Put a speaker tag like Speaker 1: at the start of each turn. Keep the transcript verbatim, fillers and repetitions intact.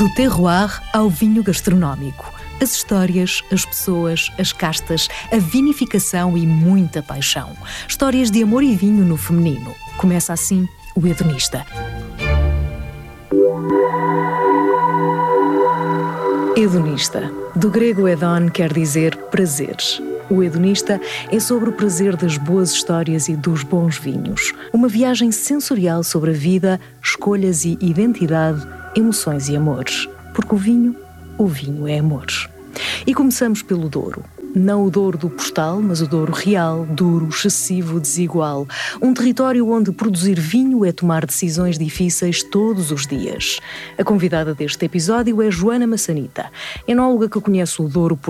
Speaker 1: Do terroir ao vinho gastronómico. As histórias, as pessoas, as castas, a vinificação e muita paixão. Histórias de amor e vinho no feminino. Começa assim o Hedonista. Hedonista. Do grego hedon quer dizer prazeres. O Hedonista é sobre o prazer das boas histórias e dos bons vinhos. Uma viagem sensorial sobre a vida, escolhas e identidade, emoções e amores. Porque o vinho, o vinho é amores. E começamos pelo Douro. Não o Douro do postal, mas o Douro real, duro, excessivo, desigual. Um território onde produzir vinho é tomar decisões difíceis todos os dias. A convidada deste episódio é Joana Massanita, enóloga que conhece o Douro por